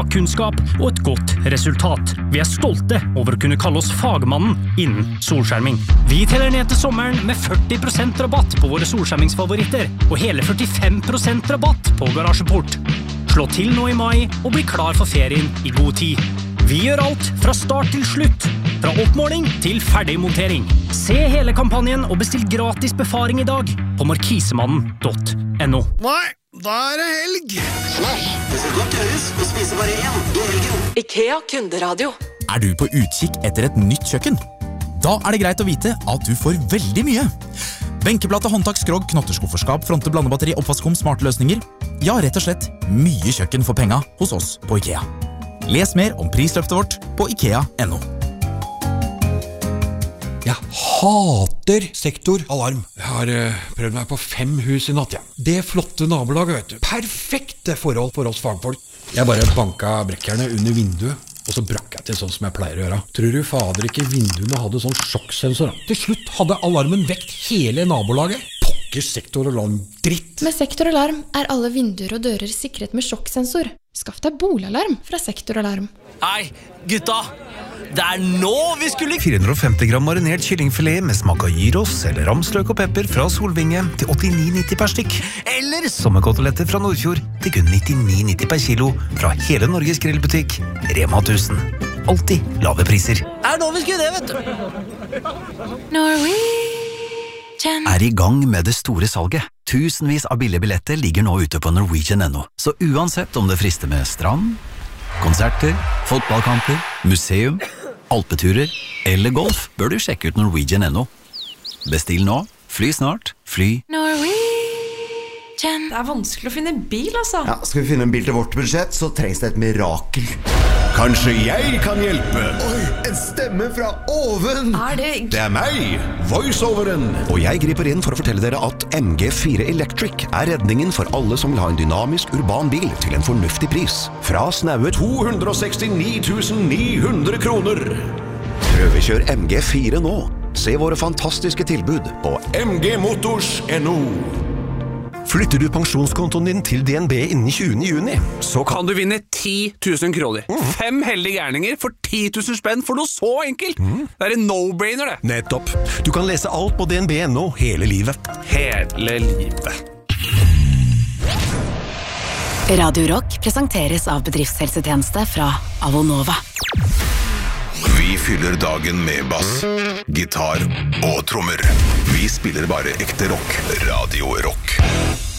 fagkunnskap og et godt resultat. Vi stolte over å kunne kalle oss fagmannen innen solskjerming. Vi teller ned til sommeren med 40% rabatt på våre solskjermingsfavoritter, og hele 45% rabatt på garasjeport. Slå til nå i mai og bli klar for ferien i god tid. Vi gjør alt fra start til slutt, fra oppmåling til ferdigmontering. Se hele kampanjen og bestill gratis befaring i dag på markisemannen.no. Nei, da det helg. Nei, det skal godt gjøres å spise bare én i helgen. IKEA kunderadio. Du på utkikk etter et nytt kjøkken? Da det greit å vite at du får veldig mye. Benkeplate, håndtak, skrog, knotterskufferskap, fronte, blandebatteri, oppvaskom, smarte løsninger. Ja, rett og slett mye kjøkken for penga hos oss på IKEA. Les mer om prisløftet vårt på IKEA.no. Jeg hater sektoralarm. Jeg har prøvd meg på 5 hus i natt, ja. Det flotte nabolaget, vet du. Perfekte forhold for oss fagfolk. Jeg bare banka brekkerne under vinduet, og så brakk jeg til sånn som jeg pleier å gjøre. Tror du fader ikke vinduene hadde sånn sjokksensor? Til slutt hadde alarmen vekt hele nabolaget. Pokker sektoralarm dritt. Med sektoralarm alle vinduer og dører sikret med sjokksensor. Skaff deg boligalarm fra sektoralarm. Hei, gutta! Det nå vi skulle 450 gram marinert kyllingfilet med smak av gyros eller ramsløk og pepper fra Solvinge til 89,90 per stykk. Eller sommerkoteletter fra Nordfjord til kun 99,90 per kilo fra hele Norges grillbutikk Rema 1000. Alltid lave priser. Nå vi skulle det, vet du. Norwegian I gang med det store salget. Tusenvis av billige billetter ligger nå ute på Norwegian.no. Så uansett om det frister med strand, konserter, fotballkamper, museum, alpeturer eller golf, bør du sjekke ut Norwegian.no. Bestill nå, fly snart, fly. Norwegian. Det vanskelig å finne bil, altså. Ja, skal vi finne en bil til vårt budsjett, så trengs det et mirakel. Kanskje jeg kan hjelpe? Oi, en stemme fra oven! Det meg, voiceoveren. Og jeg griper inn for å fortelle dere at MG4 Electric redningen for alle som vil ha en dynamisk urban bil til en fornuftig pris. Fra snaue 269 900 kroner. Prøvekjør MG4 nå. Se våre fantastiske tilbud på mgmotors.no. Flytter du pensjonskontoen din til DNB innen 20. juni, så kan du vinne 10 000 kroner. 5 heldige gærninger for 10 000 spenn for noe så enkelt. Det en no-brainer, det. Nettopp. Du kan lese alt på DNB.no hele livet. Hele livet. Radio Rock presenteres av bedriftshelsetjeneste fra Avonova. Vi fyller dagen med bass, gitar og trommer. Vi spiller bare ekte rock. Radio Rock.